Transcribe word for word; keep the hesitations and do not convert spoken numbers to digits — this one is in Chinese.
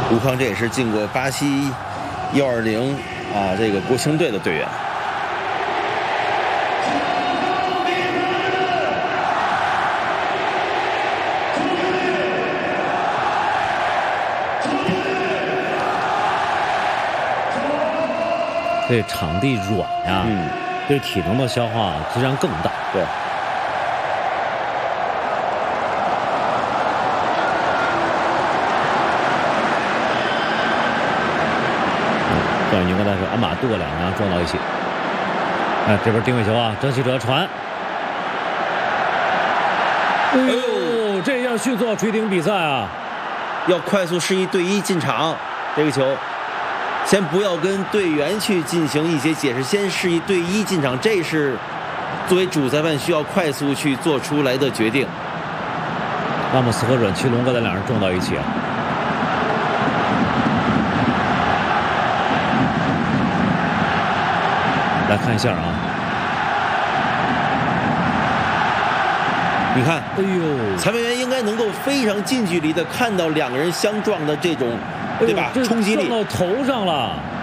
吴康这也是进过巴西幺二零啊这个国青队的队员。 这场地软呀、 嗯， 对体能的消耗实际上更大。 对。 段宇宁刚才说鞍马渡两人撞到一起。哎，这边定位球啊，争取者传。哎呦，这样迅速要吹停比赛啊！ 要快速示意队医进场，这个球。先不要跟队员去进行一些解释，先示意队医进场，这是作为主裁判需要快速去做出来的决定。 拉莫斯和阮奇龙刚才两人撞到一起啊！来看一下啊， 你看， 哎呦， 裁判员应该能够非常近距离的看到两个人相撞的这种。对吧？冲击力撞到头上了。